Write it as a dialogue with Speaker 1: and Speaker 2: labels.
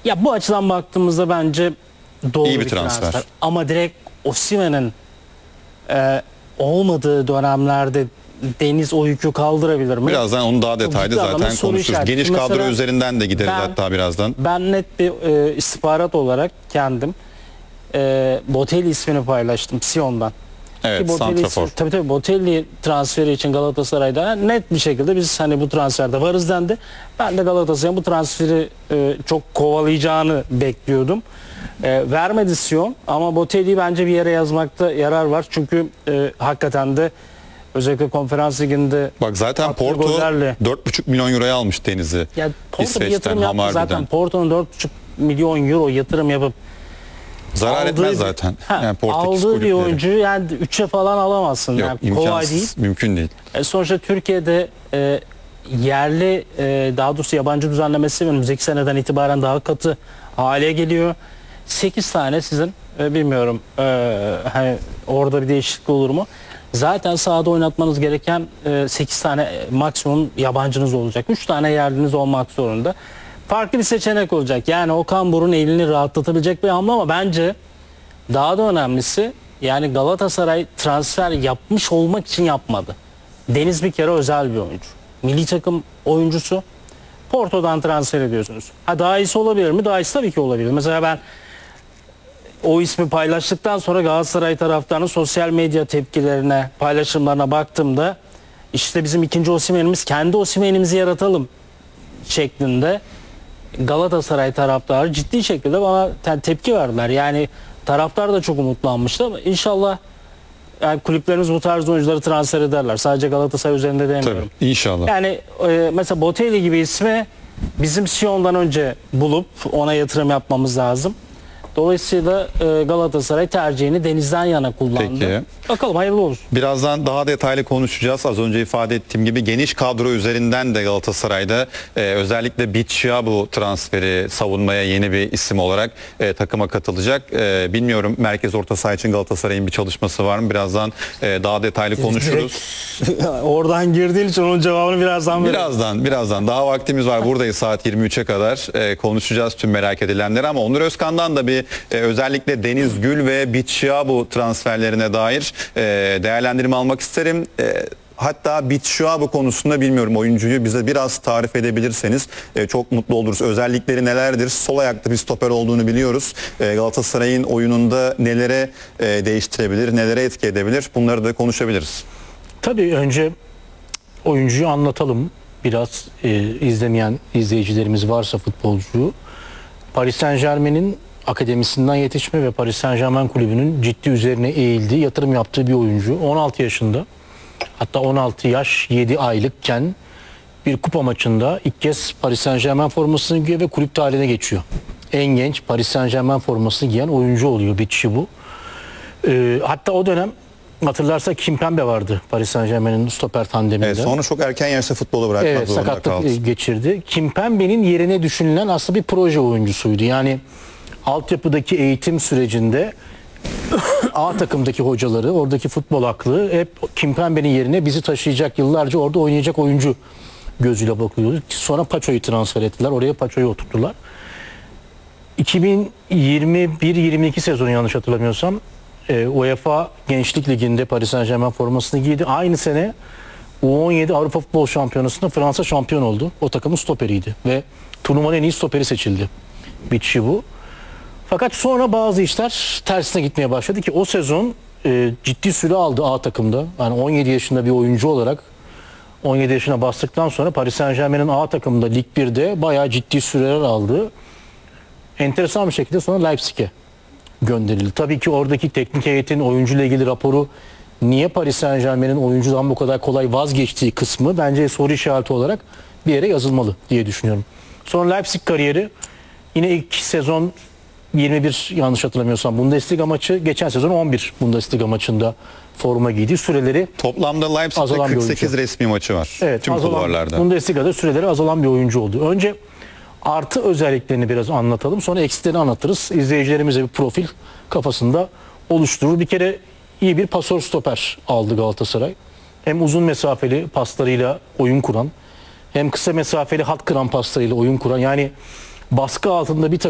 Speaker 1: Ya bu açıdan baktığımızda bence doğru
Speaker 2: İyi bir
Speaker 1: bir
Speaker 2: transfer.
Speaker 1: Ama direkt Osimhen'in olmadığı dönemlerde Deniz o yükü kaldırabilir mi?
Speaker 2: Birazdan onu daha detaylı
Speaker 1: Bu anlamda
Speaker 2: zaten
Speaker 1: soru
Speaker 2: konuşuruz.
Speaker 1: işareti.
Speaker 2: Geniş
Speaker 1: Mesela
Speaker 2: kadro üzerinden de gideriz
Speaker 1: ben-
Speaker 2: hatta birazdan.
Speaker 1: Ben net bir istihbarat olarak kendim Botelli ismini paylaştım Sion'dan.
Speaker 2: Evet, santrafor.
Speaker 1: Tabii Botelli transferi için Galatasaray'da net bir şekilde biz hani bu transferde varız dendi. Ben de Galatasaray'ın bu transferi çok kovalayacağını bekliyordum. Vermedi Sion ama Botelli'yi bence bir yere yazmakta yarar var. Çünkü hakikaten de özellikle Konferans Ligi'nde
Speaker 2: Bak zaten
Speaker 1: attığı
Speaker 2: Porto
Speaker 1: gollerle-
Speaker 2: 4,5 milyon euroya almış Deniz'i.
Speaker 1: ya Porto bir
Speaker 2: İsveç'ten,
Speaker 1: yatırım yaptı zaten.
Speaker 2: Hamarby'den.
Speaker 1: Porto'nun 4,5 milyon euro yatırım yapıp
Speaker 2: Zarar etmez
Speaker 1: aldığı-
Speaker 2: zaten.
Speaker 1: Ha,
Speaker 2: Yani Portekiz
Speaker 1: aldığı bir
Speaker 2: kulüpleri.
Speaker 1: oyuncuyu yani 3'e falan alamazsın.
Speaker 2: Yok,
Speaker 1: Yani kolay
Speaker 2: imkansız,
Speaker 1: değil.
Speaker 2: mümkün değil.
Speaker 1: Sonuçta Türkiye'de yerli daha doğrusu yabancı düzenlemesi önümüzdeki seneden itibaren daha katı hale geliyor. 8 tane sizin bilmiyorum hani orada bir değişiklik olur mu? Zaten sahada oynatmanız gereken 8 tane maksimum yabancınız olacak. 3 tane yerliniz olmak zorunda. Farklı bir seçenek olacak. Yani Okan Buruk'un elini rahatlatabilecek bir hamle ama bence daha da önemlisi yani Galatasaray transfer yapmış olmak için yapmadı. Deniz bir kere özel bir oyuncu. Milli takım oyuncusu. Porto'dan transfer ediyorsunuz. Ha daha iyisi olabilir mi? Daha iyisi tabii ki olabilir. Mesela ben o ismi paylaştıktan sonra Galatasaray taraftarının sosyal medya tepkilerine, paylaşımlarına baktığımda işte bizim ikinci Osimhen'imiz kendi Osimhen'imizi yaratalım şeklinde Galatasaray taraftarı ciddi şekilde bana tepki verdiler. Yani taraftar da çok umutlanmıştı ama inşallah yani kulüplerimiz bu tarz oyuncuları transfer ederler. Sadece Galatasaray üzerinde demiyorum.
Speaker 2: Tabii, inşallah.
Speaker 1: Yani mesela Botelli gibi ismi bizim Sion'dan önce bulup ona yatırım yapmamız lazım. Dolayısıyla Galatasaray tercihini Deniz'den yana kullandı.
Speaker 2: Peki.
Speaker 1: Bakalım hayırlı olsun.
Speaker 2: Birazdan daha detaylı konuşacağız. Az önce ifade ettiğim gibi geniş kadro üzerinden de Galatasaray'da özellikle Bichia bu transferi savunmaya yeni bir isim olarak takıma katılacak. Bilmiyorum merkez orta saha için Galatasaray'ın bir çalışması var mı? Birazdan daha detaylı konuşuruz.
Speaker 1: Oradan girdiğin için onun cevabını birazdan verelim.
Speaker 2: Birazdan daha vaktimiz var. Buradayız saat 23'e kadar. Konuşacağız tüm merak edilenleri ama Onur Özkan'dan da bir özellikle Deniz Gül ve Bichia bu transferlerine dair değerlendirme almak isterim. Hatta Bichia konusunda bilmiyorum oyuncuyu bize biraz tarif edebilirseniz çok mutlu oluruz. Özellikleri nelerdir? Sol ayaklı bir stoper olduğunu biliyoruz. Galatasaray'ın oyununda nelere değiştirebilir, nelere etki edebilir? Bunları da konuşabiliriz.
Speaker 3: Tabii önce oyuncuyu anlatalım. Biraz izlemeyen izleyicilerimiz varsa futbolcuyu. Paris Saint-Germain'in akademisinden yetişme ve Paris Saint-Germain kulübünün ciddi üzerine eğildiği, yatırım yaptığı bir oyuncu. 16 yaşında, hatta 16 yaş 7 aylıkken bir kupa maçında ilk kez Paris Saint-Germain formasını giyiyor ve kulüp tarihine geçiyor. En genç Paris Saint-Germain formasını giyen oyuncu oluyor Bichia bu. Hatta o dönem hatırlarsak Kimpembe vardı Paris Saint-Germain'in stoper tandeminde.
Speaker 2: Evet, sonra çok erken yaşta futbolu bırakmak
Speaker 3: Evet,
Speaker 2: zorunda
Speaker 3: sakatlık
Speaker 2: kaldı.
Speaker 3: geçirdi. Kimpembe'nin yerine düşünülen aslında bir proje oyuncusuydu. Yani altyapıdaki eğitim sürecinde A takımdaki hocaları, oradaki futbol aklı hep Kimpembe'nin yerine bizi taşıyacak, yıllarca orada oynayacak oyuncu gözüyle bakıyordu. Sonra Paço'yu transfer ettiler. Oraya Paço'yu oturttular. 2021-22 sezonu yanlış hatırlamıyorsam UEFA Gençlik Ligi'nde Paris Saint-Germain formasını giydi. Aynı sene U17 Avrupa Futbol Şampiyonası'nda Fransa şampiyon oldu. O takımın stoperiydi ve turnuvanın en iyi stoperi seçildi. Bichia bu. Fakat sonra bazı işler tersine gitmeye başladı ki o sezon ciddi süre aldı A takımda. Yani 17 yaşında bir oyuncu olarak 17 yaşına bastıktan sonra Paris Saint-Germain'in A takımında Lig 1'de bayağı ciddi süreler aldı. Enteresan bir şekilde sonra Leipzig'e gönderildi. Tabii ki oradaki teknik heyetin oyuncuyla ilgili raporu niye Paris Saint-Germain'in oyuncudan bu kadar kolay vazgeçtiği kısmı bence soru işareti olarak bir yere yazılmalı diye düşünüyorum. Sonra Leipzig kariyeri yine ilk sezon 21 yanlış hatırlamıyorsam Bundesliga maçı, geçen sezon 11 Bundesliga maçında forma giydi. Süreleri
Speaker 2: Toplamda Leipzig'te
Speaker 3: azalan bir
Speaker 2: 48
Speaker 3: oyuncu.
Speaker 2: resmi maçı var.
Speaker 3: Evet,
Speaker 2: Tüm kulvarlarda.
Speaker 3: Bundesliga'da süreleri azalan bir oyuncu oldu. Önce artı özelliklerini biraz anlatalım. Sonra eksilerini anlatırız. İzleyicilerimize bir profil kafasında oluşturur. Bir kere iyi bir pasör stoper aldı Galatasaray. Hem uzun mesafeli paslarıyla oyun kuran, hem kısa mesafeli hat kıran paslarıyla oyun kuran. Yani baskı altında bir takım